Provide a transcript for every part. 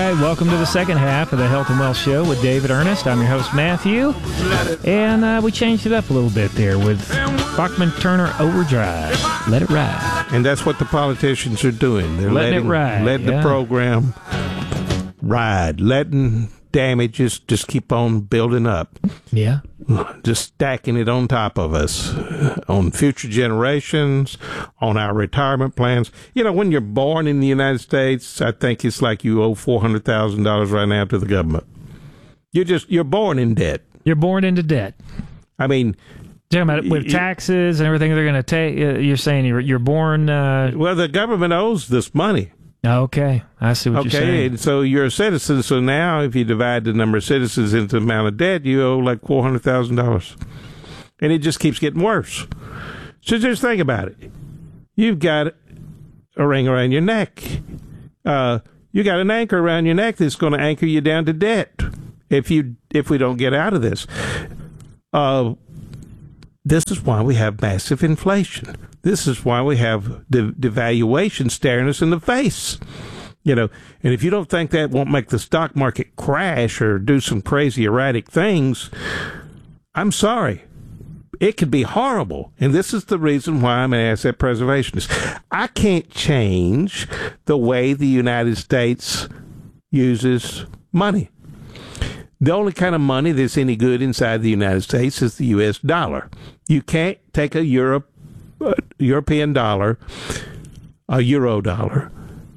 right, welcome to the second half of the Health and Wealth Show with David Ernest. I'm your host, Matthew, and we changed it up a little bit there with Bachman Turner Overdrive. Let it ride. And that's what the politicians are doing. They're letting it ride. Letting the program ride, letting damages just keep on building up. Yeah. Just stacking it on top of us, on future generations, on our retirement plans. You know, when you're born in the United States, I think it's like you owe $400,000 right now to the government. You're born in debt. You're born into debt. I mean, talking about with taxes and everything they're going to take. You're saying you're born. Well, the government owes this money. Okay, I see what you're saying. Okay, and so you're a citizen. So now, if you divide the number of citizens into the amount of debt, you owe like $400,000, and it just keeps getting worse. So just think about it. You've got a ring around your neck. You got an anchor around your neck that's going to anchor you down to debt if we don't get out of this. This is why we have massive inflation. This is why we have devaluation staring us in the face. You know, and if you don't think that won't make the stock market crash or do some crazy erratic things, I'm sorry. It could be horrible. And this is the reason why I'm an asset preservationist. I can't change the way the United States uses money. The only kind of money that's any good inside the United States is the U.S. dollar. You can't take a European dollar, a euro dollar,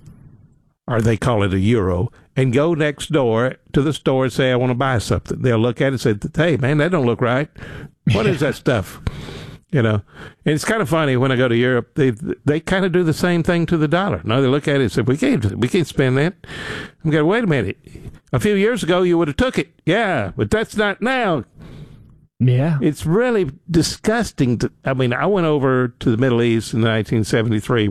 or they call it a euro, and go next door to the store and say, I want to buy something. They'll look at it and say, hey, man, that don't look right. What is that stuff? You know, and it's kind of funny when I go to Europe, they kind of do the same thing to the dollar. No, they look at it and say, we can't spend that. I'm going, wait a minute. A few years ago, you would have took it. Yeah, but that's not now. Yeah. It's really disgusting. I went over to the Middle East in 1973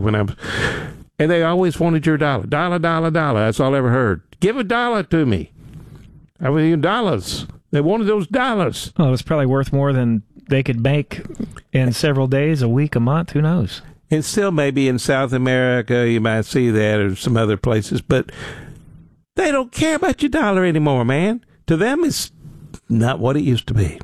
and they always wanted your dollar. Dollar. That's all I ever heard. Give a dollar to me. I mean, dollars. They wanted those dollars. Well, it was probably worth more than they could make in several days, a week, a month. Who knows? And still maybe in South America you might see that or some other places, but they don't care about your dollar anymore, man. To them, it's not what it used to be.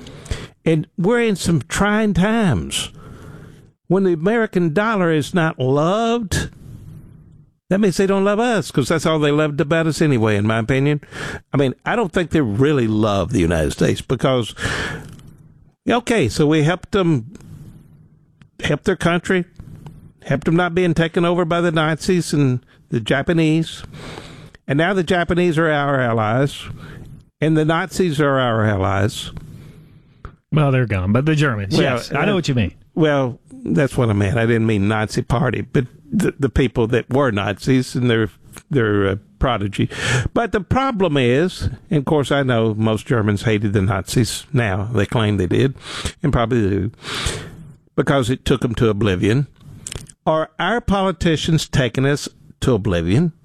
And we're in some trying times. When the American dollar is not loved, that means they don't love us, because that's all they loved about us anyway, in my opinion. I mean, I don't think they really love the United States because, okay, so we helped them, help their country, helped them not being taken over by the Nazis and the Japanese. And now the Japanese are our allies, and the Nazis are our allies. Well, they're gone, but the Germans, yes, I know what you mean. Well, that's what I meant. I didn't mean Nazi party, but the people that were Nazis and their prodigy. But the problem is, and of course I know most Germans hated the Nazis now. They claim they did, and probably do, because it took them to oblivion. Are our politicians taking us to oblivion?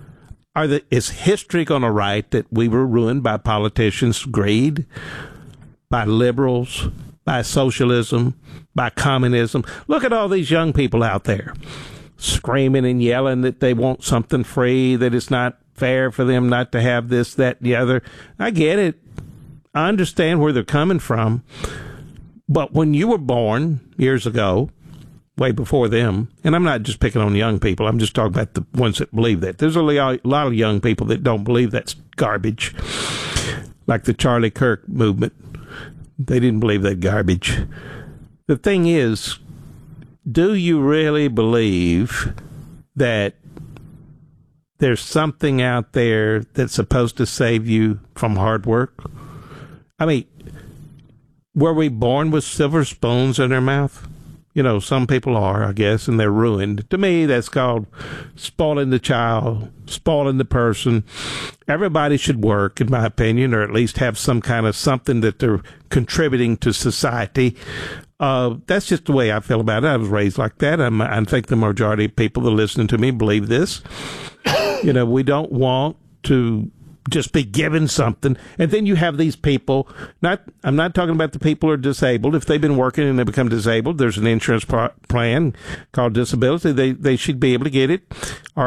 Is history going to write that we were ruined by politicians' greed, by liberals, by socialism, by communism? Look at all these young people out there screaming and yelling that they want something free, that it's not fair for them not to have this, that, and the other. I get it. I understand where they're coming from. But when you were born years ago, way before them, and I'm not just picking on young people, I'm just talking about the ones that believe that. There's a lot of young people that don't believe that's garbage, like the Charlie Kirk movement. They didn't believe that garbage. The thing is, do you really believe that there's something out there that's supposed to save you from hard work? I mean, were we born with silver spoons in our mouth? You know, some people are, I guess, and they're ruined. To me, that's called spoiling the child, spoiling the person. Everybody should work, in my opinion, or at least have some kind of something that they're contributing to society. That's just the way I feel about it. I was raised like that. I think the majority of people that listen to me believe this. You know, we don't want to just be given something. And then you have these people, I'm not talking about the people who are disabled. If they've been working and they become disabled, there's an insurance plan called disability. They should be able to get it. Or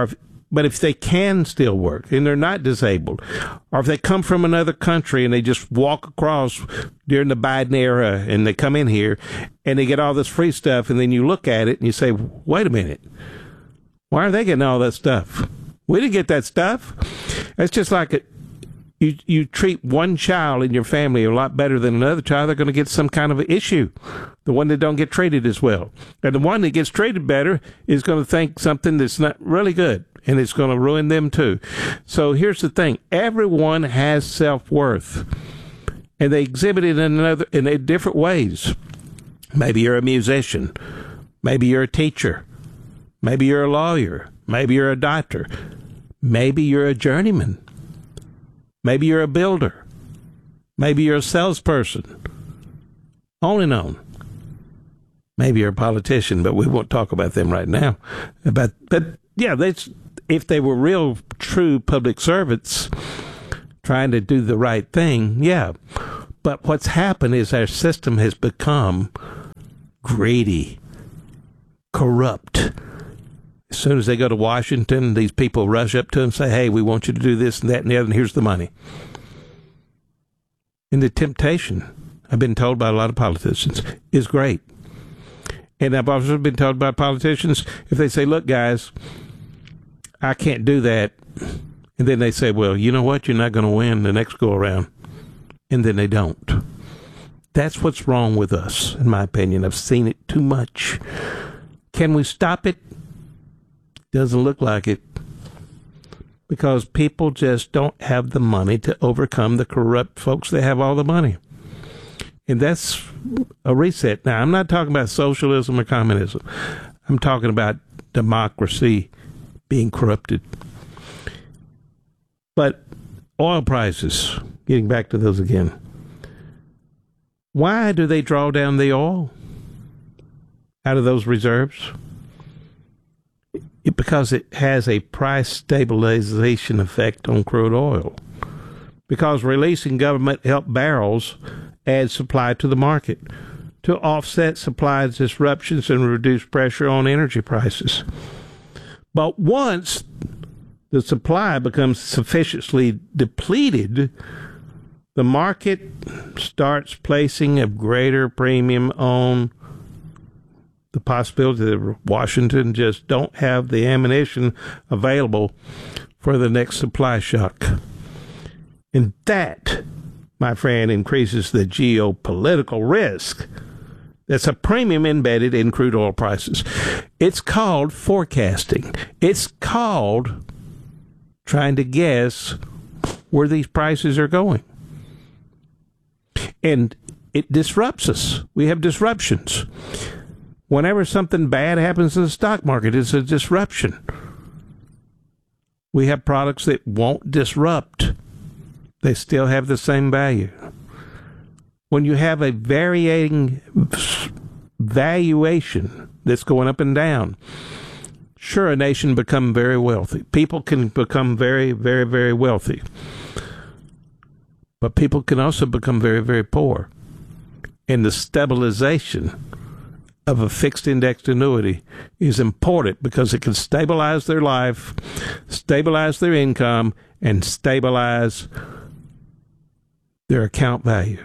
But if they can still work and they're not disabled, or if they come from another country and they just walk across during the Biden era and they come in here and they get all this free stuff, and then you look at it and you say, wait a minute, why are they getting all that stuff? We didn't get that stuff. It's just like you treat one child in your family a lot better than another child, they're going to get some kind of an issue. The one that don't get treated as well. And the one that gets treated better is going to think something that's not really good, and it's going to ruin them too. So here's the thing. Everyone has self-worth, and they exhibit it in different ways. Maybe you're a musician. Maybe you're a teacher. Maybe you're a lawyer. Maybe you're a doctor. Maybe you're a journeyman. Maybe you're a builder. Maybe you're a salesperson. On and on. Maybe you're a politician, but we won't talk about them right now. But yeah, if they were real, true public servants trying to do the right thing, yeah. But what's happened is our system has become greedy, corrupt. As soon as they go to Washington, these people rush up to them and say, hey, we want you to do this and that and the other, and here's the money. And the temptation, I've been told by a lot of politicians, is great. And I've also been told by politicians, if they say, look, guys, I can't do that. And then they say, well, you know what? You're not going to win the next go around. And then they don't. That's what's wrong with us, in my opinion. I've seen it too much. Can we stop it? Doesn't look like it, because people just don't have the money to overcome the corrupt folks that have all the money. And that's a reset. Now, I'm not talking about socialism or communism. I'm talking about democracy being corrupted. But oil prices, getting back to those again, why do they draw down the oil out of those reserves? Because it has a price stabilization effect on crude oil. Because releasing government help barrels adds supply to the market to offset supply disruptions and reduce pressure on energy prices. But once the supply becomes sufficiently depleted, the market starts placing a greater premium on the possibility that Washington just don't have the ammunition available for the next supply shock. And that, my friend, increases the geopolitical risk. That's a premium embedded in crude oil prices. It's called forecasting. It's called trying to guess where these prices are going. And it disrupts us. We have disruptions. Whenever something bad happens in the stock market, it's a disruption. We have products that won't disrupt. They still have the same value. When you have a varying valuation that's going up and down, sure, a nation become very wealthy. People can become very, very, very wealthy. But people can also become very, very poor. And the stabilization of a fixed indexed annuity is important because it can stabilize their life, stabilize their income, and stabilize their account value.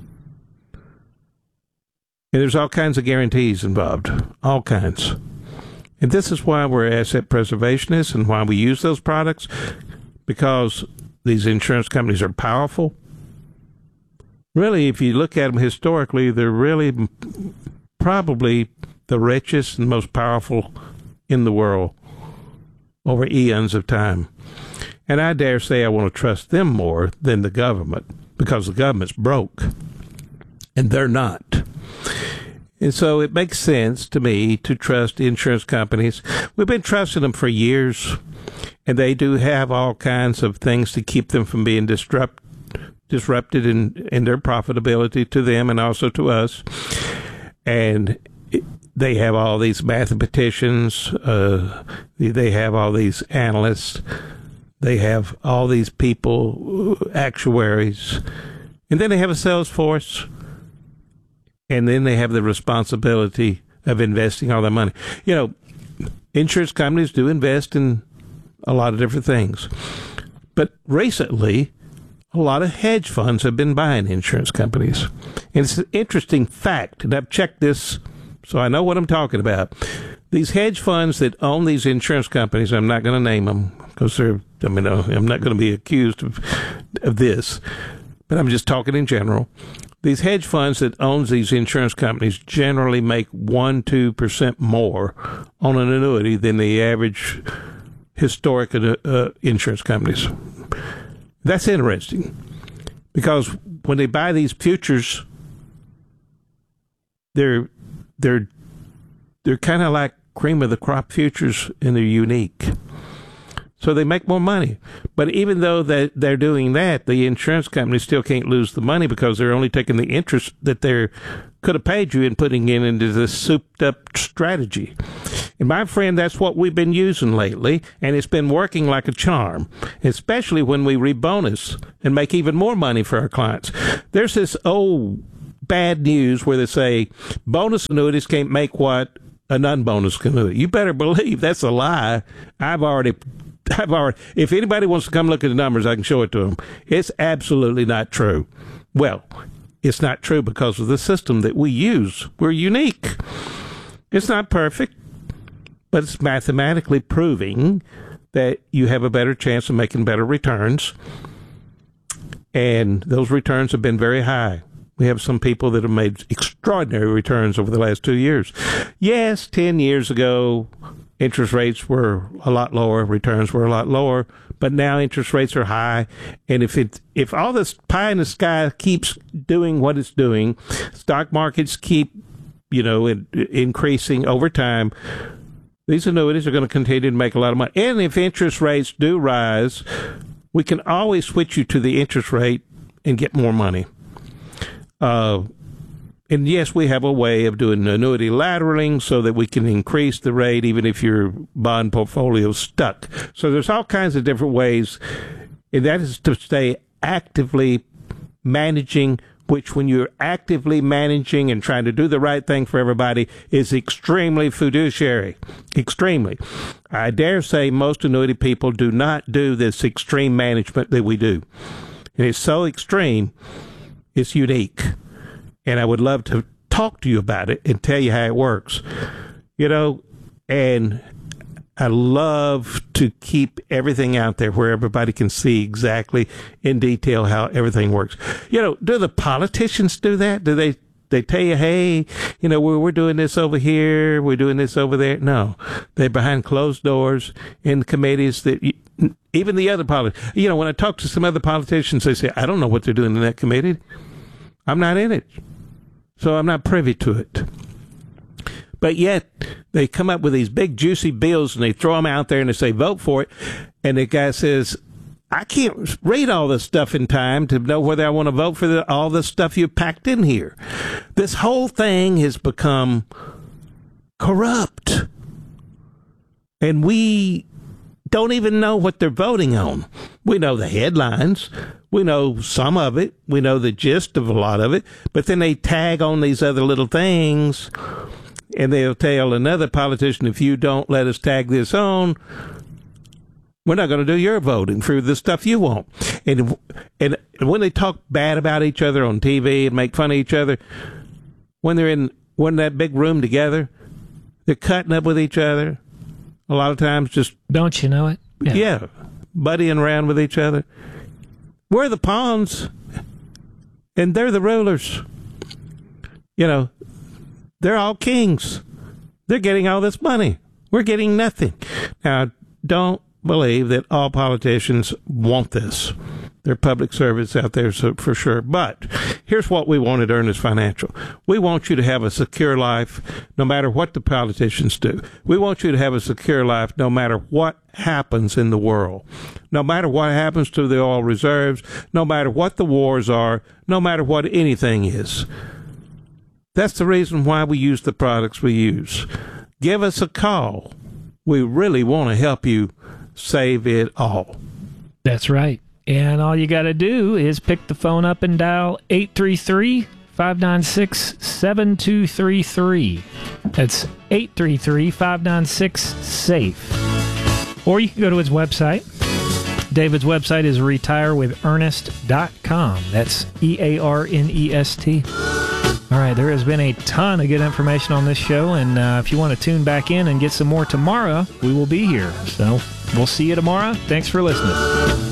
And there's all kinds of guarantees involved, all kinds. And this is why we're asset preservationists and why we use those products, because these insurance companies are powerful. Really, if you look at them historically, they're really probably the richest and most powerful in the world over eons of time. And I dare say I want to trust them more than the government, because the government's broke and they're not. And so it makes sense to me to trust insurance companies. We've been trusting them for years, and they do have all kinds of things to keep them from being disrupted in their profitability to them and also to us. And they have all these mathematicians, they have all these analysts, they have all these people, actuaries, and then they have a sales force, and then they have the responsibility of investing all their money. You know, insurance companies do invest in a lot of different things. But recently, a lot of hedge funds have been buying insurance companies. And it's an interesting fact, and I've checked this, so I know what I'm talking about. These hedge funds that own these insurance companies, I'm not going to name them because I'm not going to be accused of this, but I'm just talking in general. These hedge funds that owns these insurance companies generally make 1-2% more on an annuity than the average historic insurance companies. That's interesting because when they buy these futures, they're kind of like cream of the crop futures, and they're unique. So they make more money. But even though they're doing that, the insurance company still can't lose the money because they're only taking the interest that they could have paid you and putting it into this souped-up strategy. And my friend, that's what we've been using lately, and it's been working like a charm, especially when we rebonus and make even more money for our clients. There's this old bad news where they say bonus annuities can't make what a non-bonus annuity. You better believe that's a lie. I've already, if anybody wants to come look at the numbers, I can show it to them. It's absolutely not true. Well, it's not true because of the system that we use. We're unique. It's not perfect, but it's mathematically proving that you have a better chance of making better returns. And those returns have been very high. We have some people that have made extraordinary returns over the last 2 years. Yes, 10 years ago, interest rates were a lot lower, returns were a lot lower, but now interest rates are high. And if all this pie in the sky keeps doing what it's doing, stock markets keep, increasing over time, these annuities are going to continue to make a lot of money. And if interest rates do rise, we can always switch you to the interest rate and get more money. And yes, we have a way of doing annuity lateraling so that we can increase the rate even if your bond portfolio is stuck. So there's all kinds of different ways, and that is to stay actively managing, which when you're actively managing and trying to do the right thing for everybody is extremely fiduciary. Extremely. I dare say most annuity people do not do this extreme management that we do. And it's so extreme, it's unique. And I would love to talk to you about it and tell you how it works. And I love to keep everything out there where everybody can see exactly in detail how everything works. Do the politicians do that? Do they tell you, hey, we're doing this over here, we're doing this over there? No. They're behind closed doors in committees that even the other politicians, when I talk to some other politicians, they say, I don't know what they're doing in that committee. I'm not in it. So I'm not privy to it. But yet, they come up with these big, juicy bills, and they throw them out there, and they say, vote for it. And the guy says, I can't read all this stuff in time to know whether I want to vote for all this stuff you packed in here. This whole thing has become corrupt. And we don't even know what they're voting on. We know the headlines. We know some of it. We know the gist of a lot of it. But then they tag on these other little things, and they'll tell another politician, if you don't let us tag this on, we're not going to do your voting for the stuff you want. And when they talk bad about each other on TV and make fun of each other, when they're in that big room together, they're cutting up with each other. A lot of times just... Don't you know it? Yeah. Buddying around with each other. We're the pawns, and they're the rulers. They're all kings. They're getting all this money. We're getting nothing. Now, don't believe that all politicians want this. They're public servants out there, so for sure. But here's what we want at Ernest Financial. We want you to have a secure life no matter what the politicians do. We want you to have a secure life no matter what happens in the world. No matter what happens to the oil reserves, no matter what the wars are, no matter what anything is. That's the reason why we use the products we use. Give us a call. We really want to help you save it all. That's right. And all you got to do is pick the phone up and dial 833-596-7233. That's 833-596-SAFE. Or you can go to his website. David's website is retirewithernest.com. That's EARNEST. All right, there has been a ton of good information on this show, and if you want to tune back in and get some more tomorrow, we will be here. So we'll see you tomorrow. Thanks for listening.